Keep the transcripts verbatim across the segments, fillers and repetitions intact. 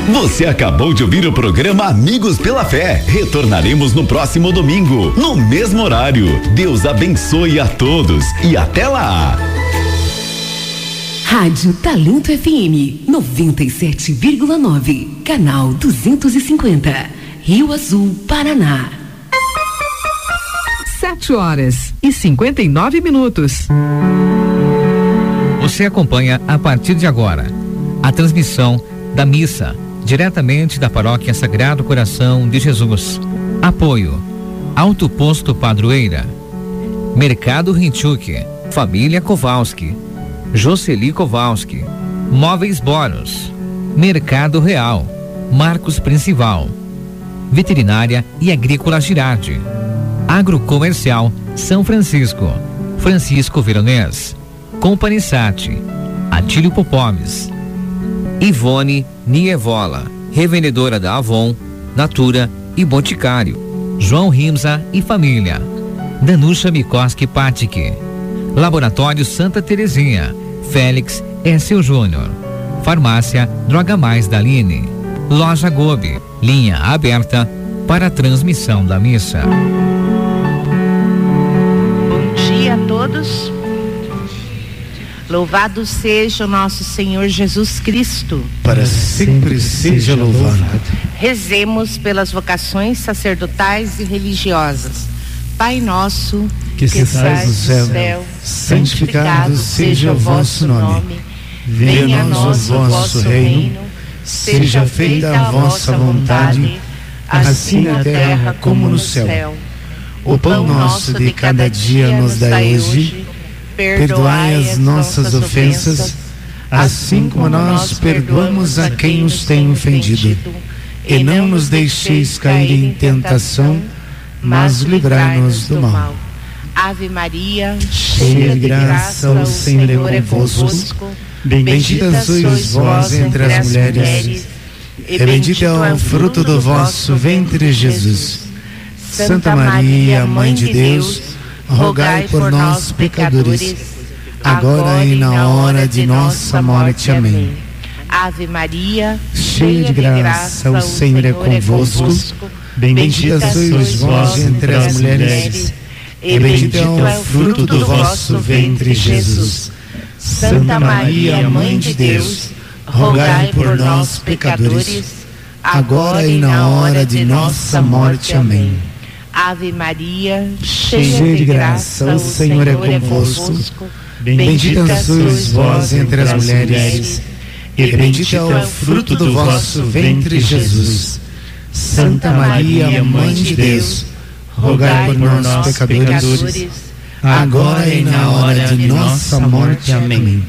Você acabou de ouvir o programa Amigos pela Fé. Retornaremos no próximo domingo, no mesmo horário. Deus abençoe a todos e até lá. Rádio Talento F M noventa e sete vírgula nove, canal duzentos e cinquenta, Rio Azul, Paraná. Sete horas e cinquenta e nove minutos. Você acompanha a partir de agora a transmissão da missa diretamente da Paróquia Sagrado Coração de Jesus. Apoio: Alto Posto Padroeira, Mercado Rinchuk, Família Kowalski, Jocely Kowalski, Móveis Boros, Mercado Real, Marcos Principal, Veterinária e Agrícola Girardi, Agrocomercial São Francisco, Francisco Veronês, Company Sat, Atílio Popomes, Ivone Nievola, revendedora da Avon, Natura e Boticário, João Rimza e Família, Danusha Mikoski Patic, Laboratório Santa Terezinha, Félix Écio Júnior, Farmácia Droga Mais Daline, Loja Gobi, linha aberta para a transmissão da missa. Bom dia a todos. Louvado seja o nosso Senhor Jesus Cristo. Para sempre seja louvado. Rezemos pelas vocações sacerdotais e religiosas. Pai nosso, que estais no céu, céu santificado seja o vosso nome. Venha a nós o vosso reino. Seja feita a vossa vontade, assim na terra como no céu. O pão nosso de cada dia nos dai hoje. Perdoai as nossas ofensas, assim como nós perdoamos a quem nos tem ofendido. E não nos deixeis cair em tentação, mas livrai-nos do mal. Ave Maria, cheia de graça, o Senhor é convosco. Bendita sois vós entre as mulheres, e bendito é o fruto do vosso ventre, Jesus. Santa Maria, Mãe de Deus, rogai por nós, pecadores, agora e na hora de nossa morte. Amém. Ave Maria, cheia de graça, o Senhor é convosco. Bendita sois vós entre as mulheres, e bendito é o fruto do vosso ventre, Jesus. Santa Maria, Mãe de Deus, rogai por nós, pecadores, agora e na hora de nossa morte. Amém. Ave Maria, cheia de graça, o Senhor é convosco. Bendita sois vós entre as mulheres, e bendito é o fruto do vosso ventre, Jesus. Santa Maria, Mãe de Deus, rogai por nós, pecadores, agora e na hora de nossa morte. Amém.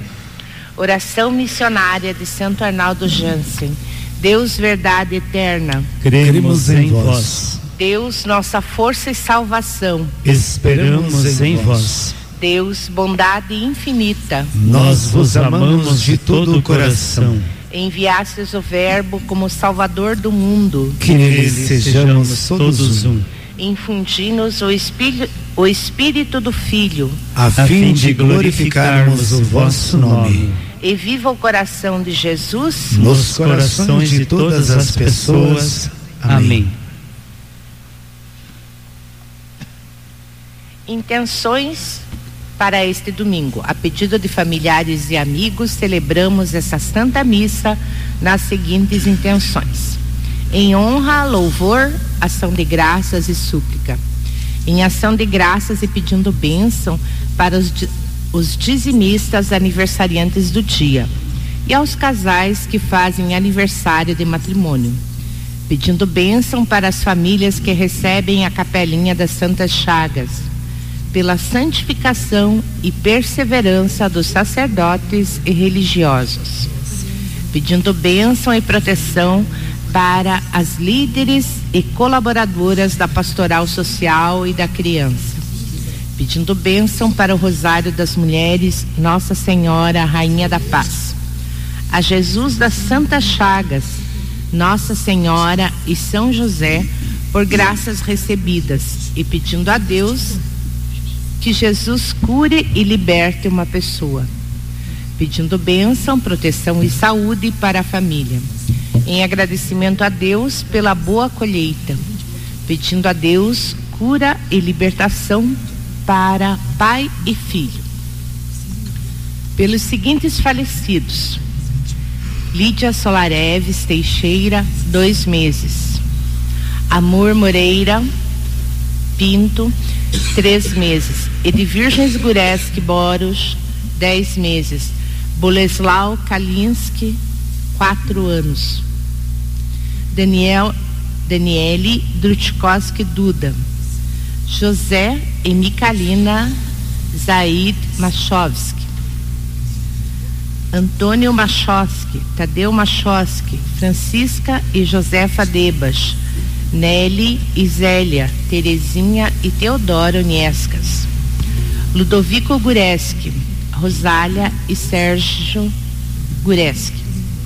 Oração missionária de Santo Arnaldo Jansen. Deus, verdade eterna, cremos em vós. Deus, nossa força e salvação, esperamos em vós. Deus, bondade infinita, nós vos amamos de todo o coração. Enviastes o Verbo como Salvador do mundo, que nele sejamos todos um. Infundi-nos o Espírito, o Espírito do Filho, a fim de glorificarmos o vosso nome. E viva o coração de Jesus nos corações de todas as pessoas. Amém. Intenções para este domingo. A pedido de familiares e amigos, celebramos essa Santa Missa nas seguintes intenções: em honra, louvor, ação de graças e súplica. Em ação de graças e pedindo bênção para os, os dizimistas aniversariantes do dia e aos casais que fazem aniversário de matrimônio. Pedindo bênção para as famílias que recebem a capelinha das Santas Chagas, pela santificação e perseverança dos sacerdotes e religiosos. Pedindo bênção e proteção para as líderes e colaboradoras da pastoral social e da criança. Pedindo bênção para o Rosário das Mulheres, Nossa Senhora, Rainha da Paz. A Jesus das Santas Chagas, Nossa Senhora e São José, por graças recebidas, e pedindo a Deus que Jesus cure e liberte uma pessoa. Pedindo bênção, proteção e saúde para a família. em agradecimento a Deus pela boa colheita, pedindo a Deus cura e libertação para pai e filho. Pelos seguintes falecidos: Lídia Solareves Teixeira, dois meses. Amor Moreira Pinto, três meses. Edvirgens Gureski Boros, dez meses. Boleslau Kalinski, quatro anos. Daniel, Daniele Drutkowski Duda. José e Michalina Zaid Machowski. Antônio Machowski, Tadeu Machowski, Francisca e Josefa Debas, Nelly e Zélia, Terezinha e Teodoro Niescas. Ludovico Gureski, Rosália e Sérgio Gureski.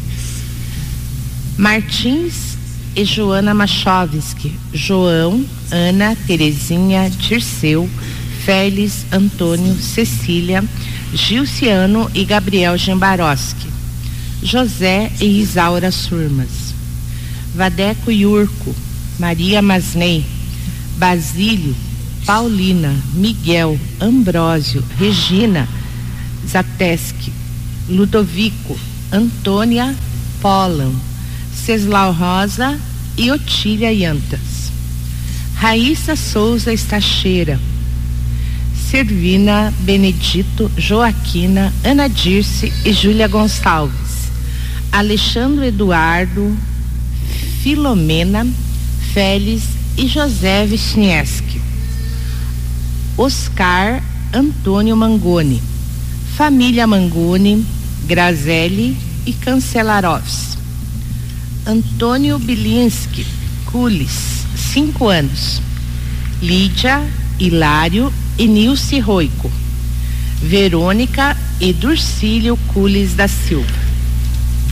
Martins e Joana Machowski, João, Ana, Terezinha, Dirceu, Félix, Antônio, Cecília, Gilciano e Gabriel Gembaroski. José e Isaura Surmas. Vadeco Yurco, Maria Masnei, Basílio, Paulina, Miguel, Ambrósio, Regina, Zateski, Ludovico, Antônia, Polan, Ceslau Rosa e Otília Yantas. Raíssa Souza Estacheira, Servina, Benedito, Joaquina, Ana Dirce e Júlia Gonçalves. Alexandre Eduardo, Filomena, Félix e José Wisniewski. Oscar Antônio Mangoni. Família Mangoni, Grazelli e Cancelarovs. Antônio Bilinski Culis, cinco anos. Lídia, Hilário e Nilce Roico. Verônica e Durcílio Culis da Silva.